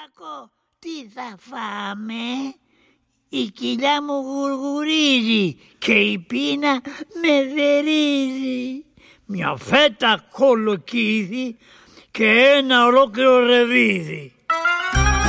Κακό, τι θα φάμε? Η κοιλιά μου γουργουρίζει και η πείνα με δερίζει. Μια φέτα κολοκύδι και ένα ολόκληρο ρεβίδι.